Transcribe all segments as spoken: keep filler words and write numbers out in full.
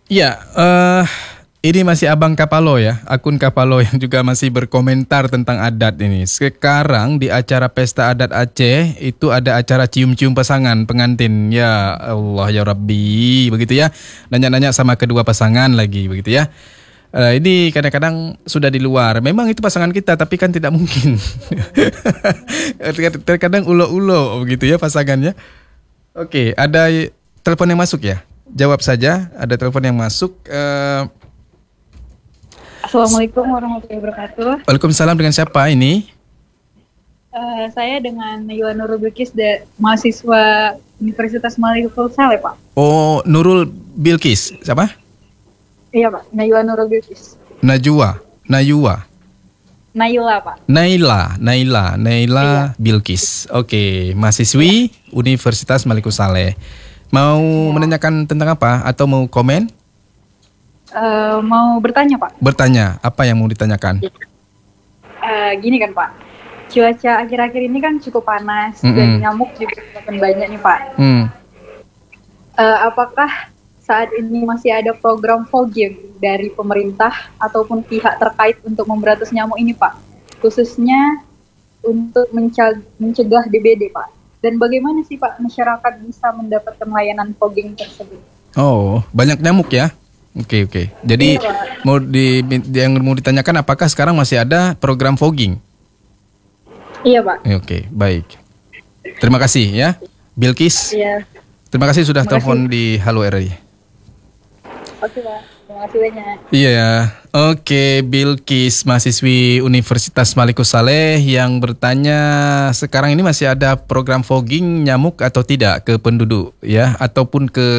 Ya, uh, ini masih Abang Kapalo ya, akun Kapalo yang juga masih berkomentar tentang adat ini. Sekarang di acara pesta adat Aceh itu ada acara cium-cium pasangan pengantin. Ya Allah ya Rabbi, begitu ya. Nanya-nanya sama kedua pasangan lagi, begitu ya. Uh, ini kadang-kadang sudah di luar. Memang itu pasangan kita, tapi kan tidak mungkin. Terkadang ulo-ulo begitu ya pasangannya. Oke, ada telepon yang masuk ya. Jawab saja, ada telepon yang masuk. Uh, Assalamualaikum warahmatullahi wabarakatuh. Waalaikumsalam, dengan siapa ini? Uh, saya dengan Nayula Nurul Bilkis, mahasiswa Universitas Malikul Saleh, Pak. Oh, Nurul Bilkis, siapa? Iya, Pak, Nayula Nurul Bilkis. Najwa, Nayua. Naila, Pak. Naila, Naila, Naila Iya. Bilkis. Oke, mahasiswi Universitas Malikul Saleh. Mau ya. menanyakan tentang apa atau mau komen? Uh, mau bertanya, Pak. Bertanya, apa yang mau ditanyakan? Uh, gini kan, Pak. Cuaca akhir-akhir ini kan cukup panas, mm-hmm. dan nyamuk juga semakin banyak nih, Pak. Mm. Uh, apakah saat ini masih ada program fogging dari pemerintah ataupun pihak terkait untuk memberantas nyamuk ini, Pak? Khususnya untuk mencegah, mencegah D B D, Pak. Dan bagaimana sih, Pak, masyarakat bisa mendapatkan layanan fogging tersebut? Oh, banyak nyamuk ya? Oke, oke. Jadi iya, mau di yang mau ditanyakan apakah sekarang masih ada program fogging? Iya, Pak. Oke, baik. Terima kasih ya, Bilkis. Iya. Terima kasih sudah Terima telepon kasih. di Halo R I. Oke, Pak. Terima kasih banyak. Iya, oke, Bilkis, mahasiswi Universitas Malikul Saleh yang bertanya sekarang ini masih ada program fogging nyamuk atau tidak ke penduduk ya, ataupun ke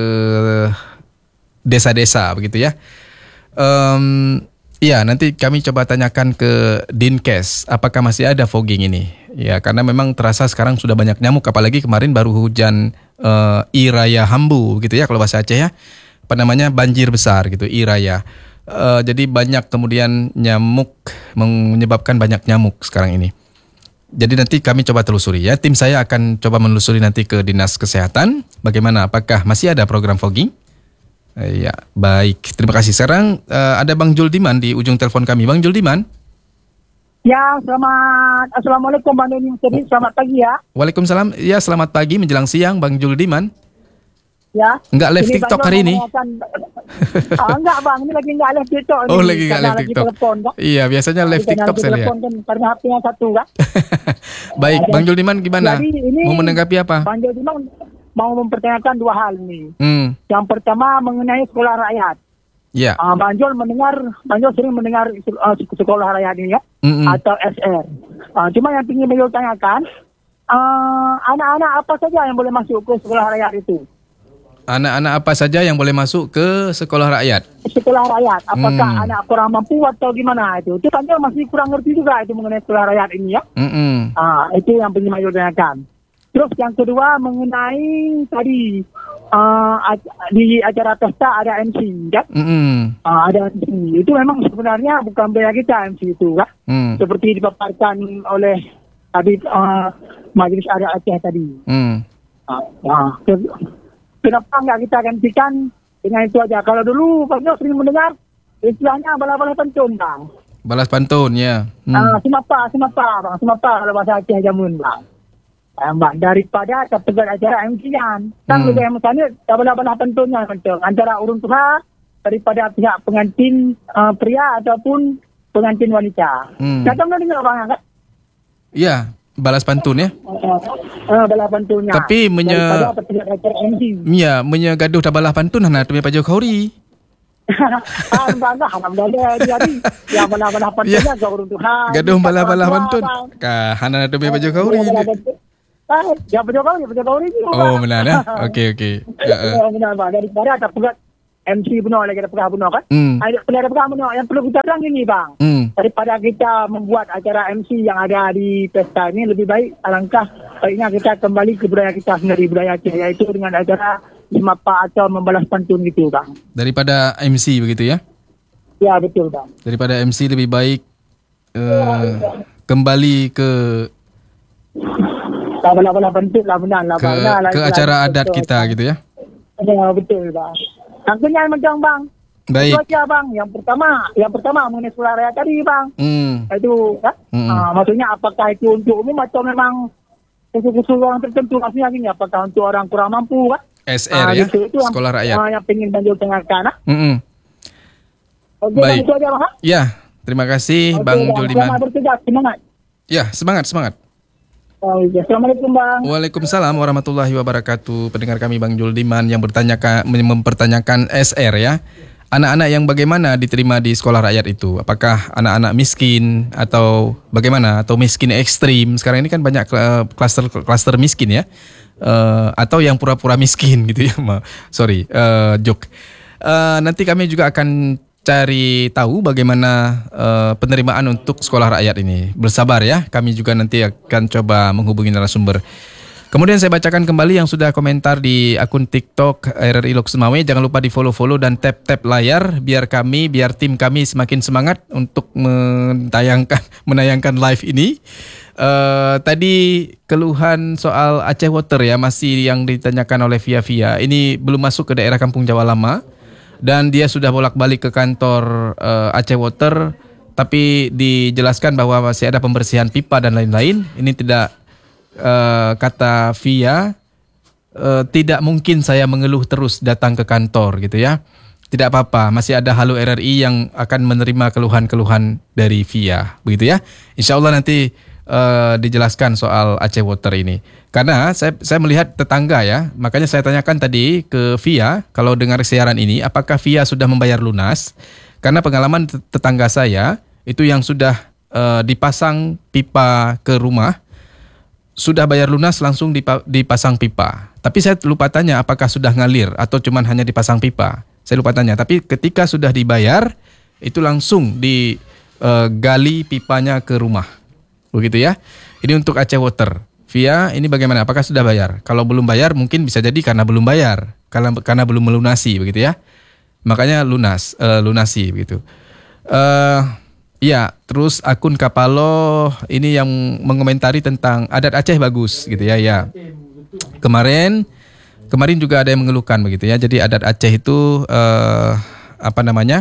desa-desa begitu ya. Um, Iya, nanti kami coba tanyakan ke Dinkes, apakah masih ada fogging ini? Ya, karena memang terasa sekarang sudah banyak nyamuk, apalagi kemarin baru hujan uh, Iraya Hambu, gitu ya, kalau bahasa Aceh ya. Apa namanya, banjir besar gitu, Iraya. Uh, jadi banyak kemudian nyamuk, menyebabkan banyak nyamuk sekarang ini. Jadi nanti kami coba telusuri ya, tim saya akan coba menelusuri nanti ke Dinas Kesehatan, bagaimana, apakah masih ada program fogging? Ya, baik. Terima kasih. Sekarang uh, ada Bang Juldiman di ujung telepon kami. Bang Juldiman. Ya, selamat. Assalamualaikum Bang Doni. Selamat pagi ya. Waalaikumsalam. Ya, selamat pagi menjelang siang Bang Juldiman. Ya. Enggak live ini TikTok Bang hari ini? ah, enggak Bang, ini lagi enggak live TikTok. Oh, ini. lagi enggak live lagi TikTok. Telepon, kan? Iya, biasanya live Karena TikTok saya lihat. Kan, karena H P-nya satu kan. Baik, Bang Juldiman gimana? Jadi, ini mau menanggapi apa? Bang Juldiman mau mempertanyakan dua hal nih. Hmm. Yang pertama mengenai sekolah rakyat. Ya. Uh, Bang Jol mendengar, Bang Jol sering mendengar uh, sekolah rakyat ini ya, mm-hmm. atau S R. Uh, cuma yang ingin beliau tanyakan, uh, anak-anak apa saja yang boleh masuk ke sekolah rakyat itu? Anak-anak apa saja yang boleh masuk ke sekolah rakyat? Sekolah rakyat, apakah hmm. anak kurang mampu atau gimana itu? Itu Bang Jol masih kurang ngerti juga itu mengenai sekolah rakyat ini ya. Mm-hmm. Uh, itu yang ingin beliau tanyakan. Terus yang kedua mengenai tadi uh, di acara pesta ada M C kan? Mm-hmm. Uh, ada M C. Itu memang sebenarnya bukan biaya kita M C itu kan? Mm. Seperti dipaparkan oleh tadi uh, Majelis Adat Aceh tadi. Mm. Uh, uh, kenapa nggak kita gantikan dengan itu aja? Kalau dulu Pak Nyo sering mendengar istilahnya balas-balas pantun bang. Balas pantun ya. Mm. Uh, simapa, simapa bang, simapa kalau bahasa Aceh jamun bang. Mbak, daripada terpegat acara M C-an. Kan hmm. lebih misalnya tabala-bala pentunnya macam antara urun tua daripada pihak pengantin uh, pria ataupun pengantin wanita. Hmm. Macam mana dengar bang kan? Iya, balas pantun ya. Uh, uh, balas pantunnya. Tapi menye daripada terpegat acara M C. Iya, menyegaduh balas pantun hana tu Pak Jokowi. Ah, bangga alhamdulillah jadi ya balas-balas pantunnya ke urun tua. Gaduh balas-balas pantun. Ka hana tu Pak Jokowi. Ah, ya Jokowi, ya Jokowi itu. Oh, benar ya? Oke, oke. Heeh. Benar, Bang. Daripada ada pegat M C benar lagi ada pegat benar kan? Hmm. Ada ada pegat benar yang perlu kita bilang ini, Bang. Hmm. Daripada kita membuat acara M C yang ada di pesta ini lebih baik alangkah baiknya kita kembali ke budaya kita sendiri, budaya Aceh, yaitu dengan acara simapa atau membalas pantun gitu, Bang. Daripada M C begitu ya? Ya, betul, Bang. Daripada M C lebih baik uh, kembali ke Bala-bala bentuk lah benar lah. Ke, benar, ke lah, acara lah, adat betul, kita betul. gitu ya? Ya betul Bang. Angkanya macam bang. Baik. Itu aja bang. Yang pertama, yang pertama mengenai sekolah rakyat tadi bang. Hmm. Itu kan? Hmm. Uh, maksudnya apakah itu untuk umum atau memang khusus-khusus orang tertentu? Maksudnya gini, apakah untuk orang kurang mampu kan? S R uh, ya, gitu, itu sekolah yang, rakyat. Uh, yang pengen Banjul dengarkan. Ah? Hmm. Oke, baik. Bang, itu aja bang. Ya, terima kasih. Oke, Bang Juldiman. Selamat bertugas, semangat. Ya, semangat, semangat. Oh, ya. Assalamualaikum bang. Waalaikumsalam warahmatullahi wabarakatuh. Pendengar kami Bang Juldiman yang bertanya mempertanyakan S R ya. Anak-anak yang bagaimana diterima di sekolah rakyat itu? Apakah anak-anak miskin atau bagaimana? Atau miskin ekstrim? Sekarang ini kan banyak klaster-klaster miskin ya. Uh, atau yang pura-pura miskin gitu ya. Sorry, uh, joke. Uh, nanti kami juga akan cari tahu bagaimana uh, penerimaan untuk sekolah rakyat ini. Bersabar ya, kami juga nanti akan coba menghubungi narasumber. Kemudian saya bacakan kembali yang sudah komentar di akun TikTok R R I Lok Sumawe. Jangan lupa di follow-follow dan tap-tap layar biar kami, biar tim kami semakin semangat untuk menayangkan menayangkan live ini. Uh, tadi keluhan soal Aceh Water ya masih yang ditanyakan oleh Via Via. Ini belum masuk ke daerah Kampung Jawa Lama dan dia sudah bolak-balik ke kantor uh, Aceh Water, tapi dijelaskan bahwa masih ada pembersihan pipa dan lain-lain. Ini tidak Uh, kata Via, uh, tidak mungkin saya mengeluh terus datang ke kantor gitu ya. Tidak apa-apa, masih ada Halo R R I yang akan menerima keluhan-keluhan dari Via, begitu ya. Insya Allah nanti uh, dijelaskan soal Aceh Water ini. Karena saya, saya melihat tetangga ya, makanya saya tanyakan tadi ke Via, kalau dengar siaran ini, apakah Via sudah membayar lunas? Karena pengalaman tetangga saya, itu yang sudah uh, dipasang pipa ke rumah, sudah bayar lunas langsung dipasang pipa. Tapi saya lupa tanya apakah sudah ngalir atau cuman hanya dipasang pipa. Saya lupa tanya. Tapi ketika sudah dibayar, itu langsung digali uh, pipanya ke rumah. Begitu ya. Ini untuk Aceh Water. Via, ini bagaimana? Apakah sudah bayar? Kalau belum bayar mungkin bisa jadi karena belum bayar. Karena, karena belum melunasi begitu ya. Makanya lunas, uh, lunasi begitu. Uh, Ya, terus akun Kapalo ini yang mengomentari tentang adat Aceh bagus gitu ya. Ya, kemarin kemarin juga ada yang mengeluhkan begitu ya. Jadi adat Aceh itu eh, apa namanya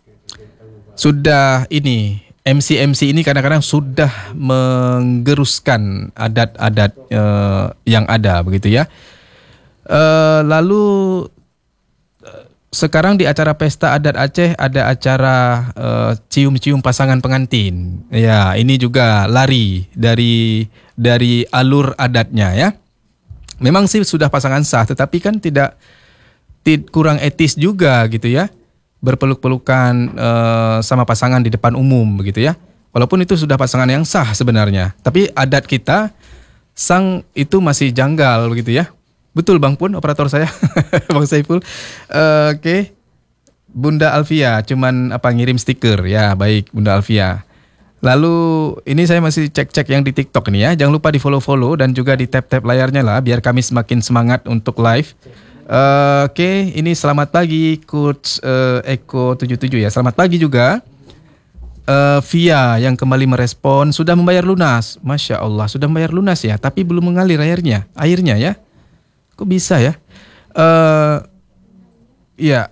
sudah ini M C M C ini kadang-kadang sudah menggeruskan adat-adat eh, yang ada begitu ya. Eh, lalu sekarang di acara pesta adat Aceh ada acara uh, cium-cium pasangan pengantin. Ya, ini juga lari dari dari alur adatnya ya. Memang sih sudah pasangan sah, tetapi kan tidak, tidak kurang etis juga gitu ya. Berpeluk-pelukan uh, sama pasangan di depan umum begitu ya. Walaupun itu sudah pasangan yang sah sebenarnya, tapi adat kita sang itu masih janggal begitu ya. Betul Bang Pun, operator saya, Bang Saiful. Uh, Oke, okay. Bunda Alfia, cuman apa ngirim stiker ya, baik Bunda Alfia. Lalu ini saya masih cek-cek yang di TikTok nih ya, jangan lupa di follow-follow dan juga di tap-tap layarnya lah, biar kami semakin semangat untuk live. Uh, Oke, okay. Ini selamat pagi Coach uh, Eko tujuh tujuh ya, selamat pagi juga. Uh, Via yang kembali merespon sudah membayar lunas, Masya Allah sudah membayar lunas ya, tapi belum mengalir airnya, airnya ya. Kok bisa ya? Uh, ya,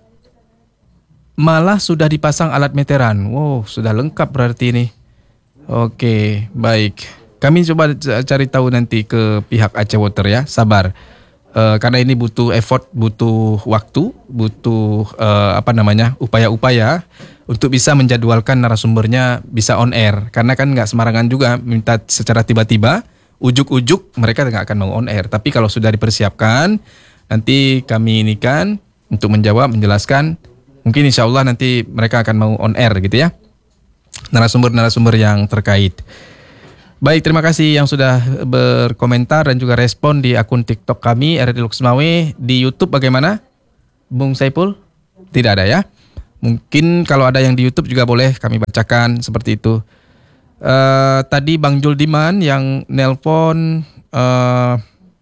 malah sudah dipasang alat meteran. Wow, sudah lengkap berarti ini. Oke, baik. Kami coba cari tahu nanti ke pihak Aceh Water ya. Sabar. Uh, karena ini butuh effort, butuh waktu, butuh uh, apa namanya upaya-upaya untuk bisa menjadwalkan narasumbernya bisa on air. Karena kan nggak sembarangan juga minta secara tiba-tiba. Ujuk-ujuk mereka nggak akan mau on air. Tapi kalau sudah dipersiapkan, nanti kami ini kan untuk menjawab, menjelaskan. Mungkin insya Allah nanti mereka akan mau on air gitu ya. Narasumber-narasumber yang terkait. Baik, terima kasih yang sudah berkomentar dan juga respon di akun TikTok kami, R R I Lok Sumawe. Di YouTube bagaimana? Bung Saiful? Tidak ada ya? Mungkin kalau ada yang di YouTube juga boleh kami bacakan seperti itu. Uh, tadi Bang Juldiman yang nelpon uh,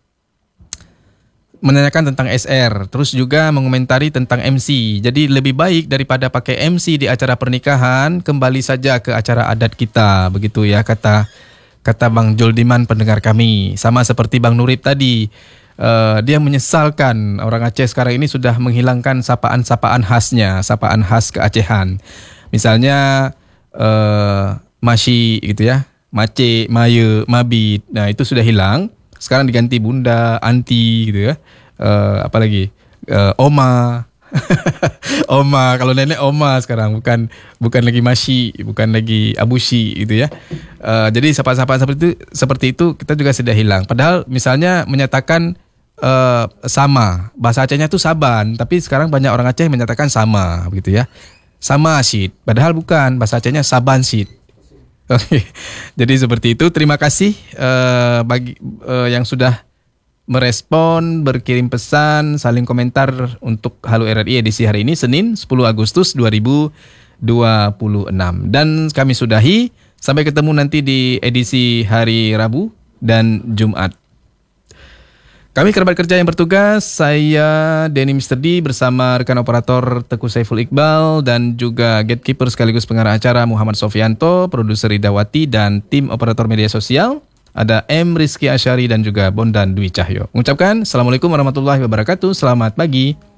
menanyakan tentang S R, terus juga mengomentari tentang M C. Jadi lebih baik daripada pakai M C di acara pernikahan, kembali saja ke acara adat kita, begitu ya kata kata Bang Juldiman pendengar kami. Sama seperti Bang Nurib tadi, uh, dia menyesalkan orang Aceh sekarang ini sudah menghilangkan sapaan-sapaan khasnya, sapaan khas keacehan. Misalnya uh, Masyi gitu ya, Mace, Maya, Mabit. Nah, itu sudah hilang. Sekarang diganti Bunda, Anti gitu ya. Uh, apa lagi? Uh, Oma. Oma, kalau nenek Oma sekarang, bukan bukan lagi Masyi, bukan lagi Abushi gitu ya. Uh, jadi sapaan-sapaan seperti itu seperti itu kita juga sudah hilang. Padahal misalnya menyatakan uh, sama, bahasa Acehnya itu Saban, tapi sekarang banyak orang Aceh menyatakan sama begitu ya. Sama Syid, padahal bukan, bahasa Acehnya Saban Syid. Oke, jadi seperti itu. Terima kasih uh, bagi uh, yang sudah merespon, berkirim pesan, saling komentar untuk Halo R R I edisi hari ini, Senin sepuluh Agustus dua ribu dua puluh enam. Dan kami sudahi, sampai ketemu nanti di edisi hari Rabu dan Jumat. Kami kerabat kerja yang bertugas, saya Denny mister D bersama rekan operator Teguh Saiful Iqbal dan juga gatekeeper sekaligus pengarah acara Muhammad Sofianto, produser Ridawati dan tim operator media sosial. Ada M. Rizky Asyari dan juga Bondan Dwi Cahyo. Mengucapkan Assalamualaikum warahmatullahi wabarakatuh. Selamat pagi.